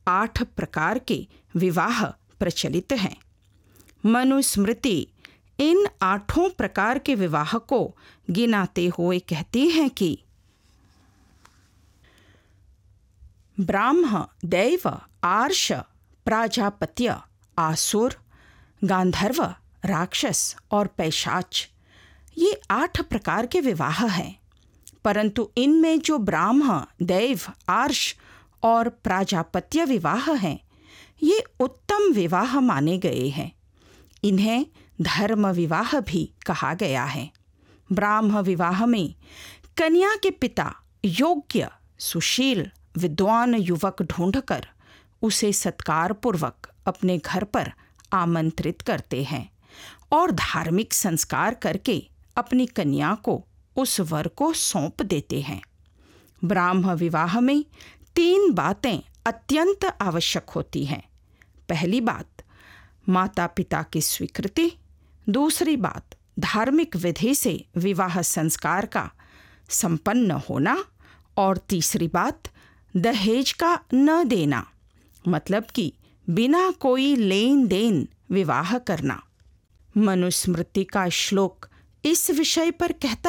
8 प्रकार के विवाह प्रचलित हैं। मनुस्मृति इन 8 प्रकार के विवाह को गिनाते हुए कहती हैं कि ब्राह्म, दैव, आर्ष, प्राजापत्य, आसुर, गांधर्व, राक्षस और पैशाच, ये 8 प्रकार के विवाह हैं। परंतु इनमें जो ब्राह्म, दैव, आर्ष और प्राजापत्य विवाह हैं, ये उत्तम विवाह माने गए हैं। इन्हें धर्म विवाह भी कहा गया है। ब्राह्म विवाह में कन्या के पिता योग्य, सुशील, विद्वान युवक ढूंढकर उसे सत्कारपूर्वक अपने घर पर आमंत्रित करते हैं और धार्मिक संस्कार करके अपनी कन्या को उस वर को सौंप देते हैं। ब्राह्म विवाह में 3 बातें अत्यंत आवश्यक होती हैं। पहली बात, माता पिता की स्वीकृति। दूसरी बात, धार्मिक विधि से विवाह संस्कार का संपन्न होना। और तीसरी बात, दहेज का न देना, मतलब कि बिना कोई लेन देन विवाह करना। मनुस्मृति का श्लोक इस विषय पर कहता